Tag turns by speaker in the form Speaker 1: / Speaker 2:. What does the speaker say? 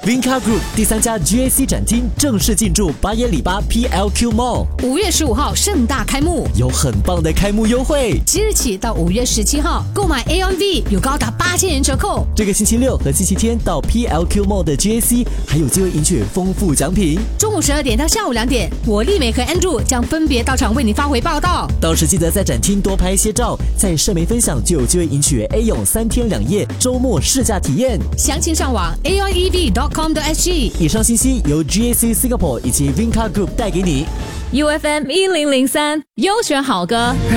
Speaker 1: Vinca Group 第3家 GAC 展厅正式进驻巴耶里巴 PLQ Mall，
Speaker 2: 5月15号盛大开幕，
Speaker 1: 有很棒的开幕优惠，
Speaker 2: 即日起到5月17号，购买 Aeon V 有高达8000元折扣。
Speaker 1: 这个星期六和星期天到 PLQ Mall 的 GAC 还有机会赢取丰富奖品。
Speaker 2: 中午12点到下午2点，我丽美和 Andrew 将分别到场为你发回报道。
Speaker 1: 到时记得在展厅多拍一些照，在社媒分享就有机会赢取 Aeon 3天2夜周末试驾体验。
Speaker 2: 详情上网 aeonev.com.sg。
Speaker 1: 以上信息由 GAC Singapore 以及 Vinca Group 带给你。
Speaker 3: UFM 1003优选好歌。